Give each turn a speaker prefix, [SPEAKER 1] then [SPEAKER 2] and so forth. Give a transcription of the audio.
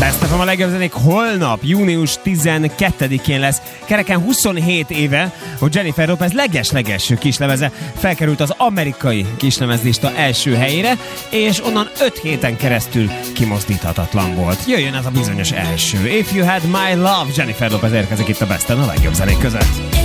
[SPEAKER 1] Best of a legjobb zenék holnap, június 12-én lesz. Kereken 27 éve, hogy Jennifer Lopez leges-leges kislemeze felkerült az amerikai kislemezlista első helyére, és onnan 5 héten keresztül kimozdíthatatlan volt. Jöjjön ez a bizonyos első. If You Had My Love, Jennifer Lopez érkezik itt a Best of a legjobb zenék között.